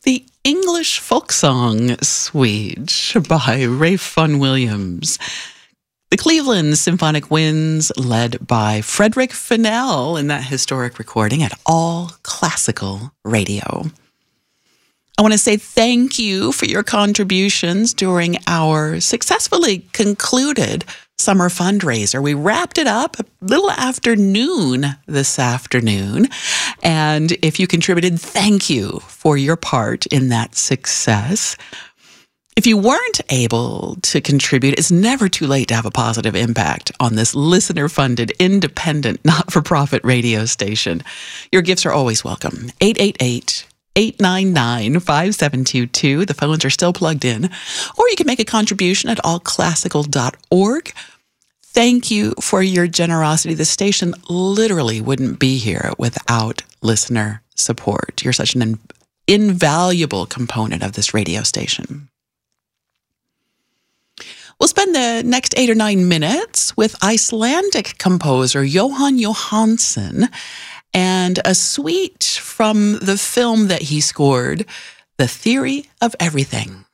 The English Folk Song Suite by Ralph Vaughan Williams. The Cleveland Symphonic Winds, led by Frederick Fennell in that historic recording at All Classical Radio. I want to say thank you for your contributions during our successfully concluded summer fundraiser. We wrapped it up a little after noon this afternoon. And if you contributed, thank you for your part in that success. If you weren't able to contribute, it's never too late to have a positive impact on this listener-funded, independent, not-for-profit radio station. Your gifts are always welcome. 888-899-5722. The phones are still plugged in. Or you can make a contribution at allclassical.org. Thank you for your generosity. The station literally wouldn't be here without listener support. You're such an invaluable component of this radio station. We'll spend the next 8 or 9 minutes with Icelandic composer Jóhann Jóhannsson and a suite from the film that he scored, The Theory of Everything.